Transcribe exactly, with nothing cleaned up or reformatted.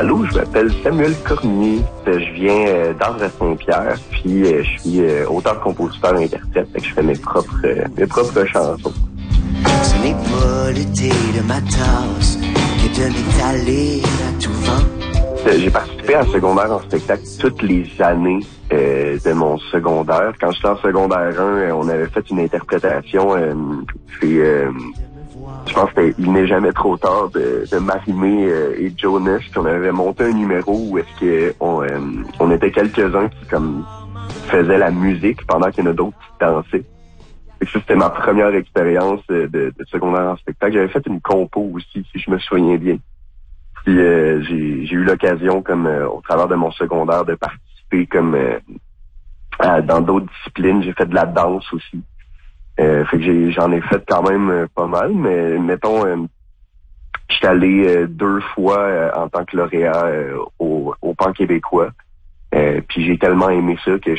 Allô, je m'appelle Samuel Cormier. Je viens euh, d'André-Saint-Pierre, puis euh, je suis euh, auteur, compositeur, interprète. Fait que je fais mes propres euh, mes propres chansons. Ce n'est pas le thé de ma tasse que de m'étaler à tout vent. Euh, J'ai participé à secondaire en spectacle toutes les années euh, de mon secondaire. Quand j'étais en secondaire un, euh, on avait fait une interprétation. Euh, c'est, euh, je pense que Il n'est jamais trop tard de, de Marimé euh, et Jonas. Puis on avait monté un numéro où est-ce que on, euh, on était quelques-uns qui comme faisaient la musique pendant qu'il y en a d'autres qui dansaient. Et ça, c'était ma première expérience de, de, de secondaire en spectacle. J'avais fait une compo aussi, si je me souviens bien. Puis euh, j'ai, j'ai eu l'occasion, comme euh, au travers de mon secondaire, de participer comme euh, à, dans d'autres disciplines. J'ai fait de la danse aussi. Euh, fait que j'ai, j'en ai fait quand même euh, pas mal, mais mettons, euh, je suis allé euh, deux fois euh, en tant que lauréat euh, au, au Pan québécois. Euh, puis j'ai tellement aimé ça que je